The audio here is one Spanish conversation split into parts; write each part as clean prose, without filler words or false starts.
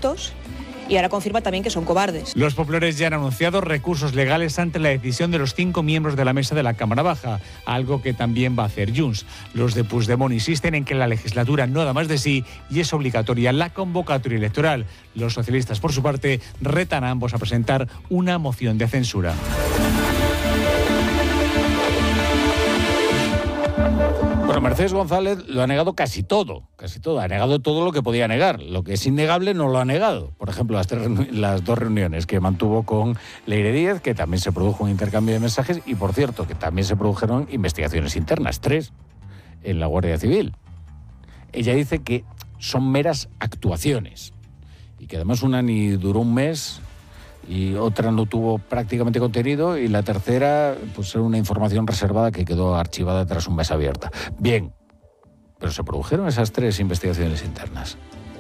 corruptos y ahora confirma también que son cobardes. Los populares ya han anunciado recursos legales ante la decisión de los 5 miembros de la mesa de la Cámara Baja, algo que también va a hacer Junts. Los de Puigdemont insisten en que la legislatura no da más de sí y es obligatoria la convocatoria electoral. Los socialistas, por su parte, retan a ambos a presentar una moción de censura. Bueno, Mercedes González lo ha negado casi todo. Ha negado todo lo que podía negar. Lo que es innegable no lo ha negado. Por ejemplo, las 2 reuniones que mantuvo con Leire Díez, que también se produjo un intercambio de mensajes y, por cierto, que también se produjeron investigaciones internas, 3, en la Guardia Civil. Ella dice que son meras actuaciones y que además una ni duró un mes y otra no tuvo prácticamente contenido y la tercera pues era una información reservada que quedó archivada tras un mes abierta. Bien, pero se produjeron esas 3 investigaciones internas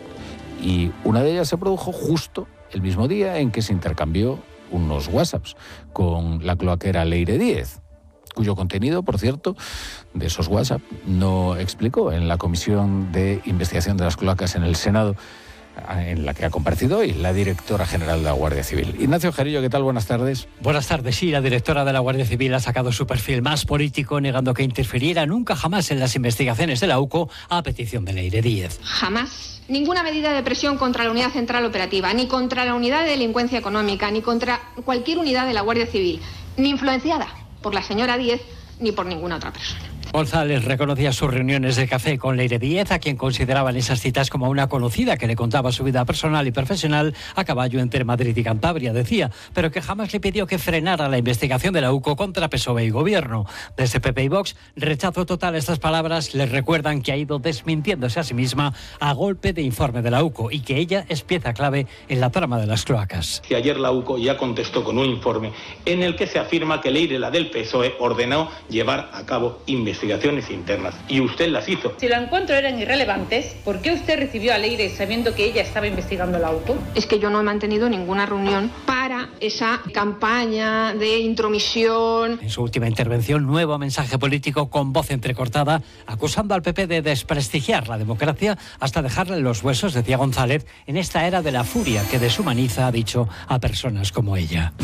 y una de ellas se produjo justo el mismo día en que se intercambió unos WhatsApps con la cloaquera Leire Díez, cuyo contenido, por cierto, de esos WhatsApp no explicó en la Comisión de Investigación de las Cloacas en el Senado, en la que ha comparecido hoy la directora general de la Guardia Civil. Ignacio Jarillo, ¿qué tal? Buenas tardes. Buenas tardes. Sí, la directora de la Guardia Civil ha sacado su perfil más político, negando que interfiriera nunca jamás en las investigaciones de la UCO a petición de Leire Díez. Jamás. Ninguna medida de presión contra la Unidad Central Operativa, ni contra la Unidad de Delincuencia Económica, ni contra cualquier unidad de la Guardia Civil, ni influenciada por la señora Díez, ni por ninguna otra persona. González reconocía sus reuniones de café con Leire Díez, a quien consideraban esas citas como una conocida que le contaba su vida personal y profesional a caballo entre Madrid y Cantabria, decía, pero que jamás le pidió que frenara la investigación de la UCO contra PSOE y Gobierno. Desde PP y Vox, rechazo total a estas palabras, les recuerdan que ha ido desmintiéndose a sí misma a golpe de informe de la UCO y que ella es pieza clave en la trama de las cloacas. Que ayer la UCO ya contestó con un informe en el que se afirma que Leire, la del PSOE, ordenó llevar a cabo investigaciones internas y usted las hizo. Si lo encuentro eran irrelevantes, ¿por qué usted recibió a Leire sabiendo que ella estaba investigando la UCO? Es que yo no he mantenido ninguna reunión para esa campaña de intromisión. En su última intervención, nuevo mensaje político con voz entrecortada, acusando al PP de desprestigiar la democracia hasta dejarle los huesos, decía González, en esta era de la furia que deshumaniza, ha dicho, a personas como ella.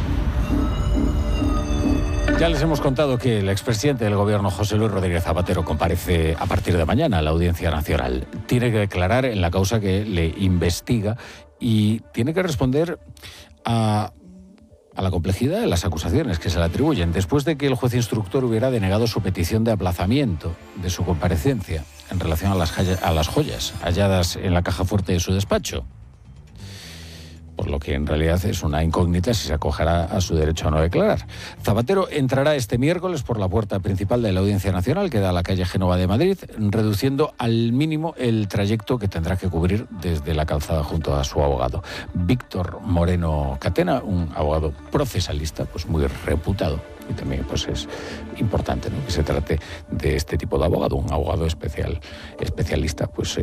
Ya les hemos contado que el expresidente del Gobierno, José Luis Rodríguez Zapatero, comparece a partir de mañana a la Audiencia Nacional. Tiene que declarar en la causa que le investiga y tiene que responder a la complejidad de las acusaciones que se le atribuyen, después de que el juez instructor hubiera denegado su petición de aplazamiento de su comparecencia en relación a las joyas halladas en la caja fuerte de su despacho. Por lo que en realidad es una incógnita si se acogerá a su derecho a no declarar. Zapatero entrará este miércoles por la puerta principal de la Audiencia Nacional, que da a la calle Génova de Madrid, reduciendo al mínimo el trayecto que tendrá que cubrir desde la calzada junto a su abogado. Víctor Moreno Catena, un abogado procesalista, pues muy reputado. Y también pues es importante, ¿no?, que se trate de este tipo de abogado, un abogado especialista pues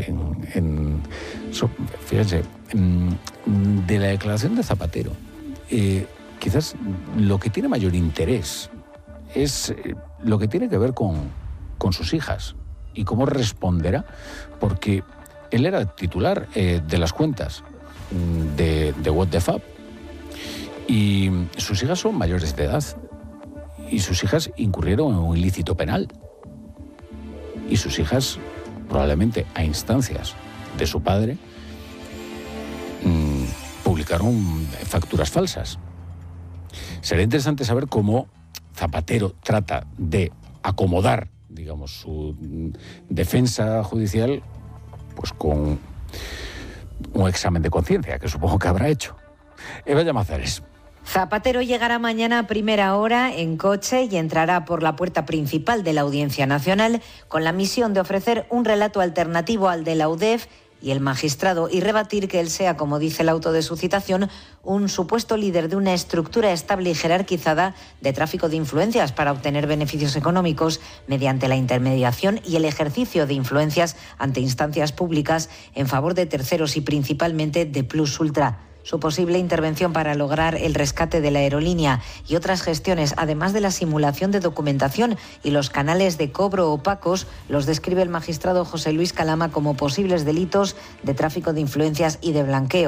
fíjense, de la declaración de Zapatero. Quizás lo que tiene mayor interés es lo que tiene que ver con sus hijas y cómo responderá, porque él era titular de las cuentas de What the Fab y sus hijas son mayores de edad. Y sus hijas incurrieron en un ilícito penal. Y sus hijas, probablemente a instancias de su padre, publicaron facturas falsas. Sería interesante saber cómo Zapatero trata de acomodar, digamos, su defensa judicial, pues con un examen de conciencia, que supongo que habrá hecho. Eva Llamazares. Zapatero llegará mañana a primera hora en coche y entrará por la puerta principal de la Audiencia Nacional con la misión de ofrecer un relato alternativo al de la UDEF y el magistrado y rebatir que él sea, como dice el auto de su citación, un supuesto líder de una estructura estable y jerarquizada de tráfico de influencias para obtener beneficios económicos mediante la intermediación y el ejercicio de influencias ante instancias públicas en favor de terceros y principalmente de Plus Ultra. Su posible intervención para lograr el rescate de la aerolínea y otras gestiones, además de la simulación de documentación y los canales de cobro opacos, los describe el magistrado José Luis Calama como posibles delitos de tráfico de influencias y de blanqueo.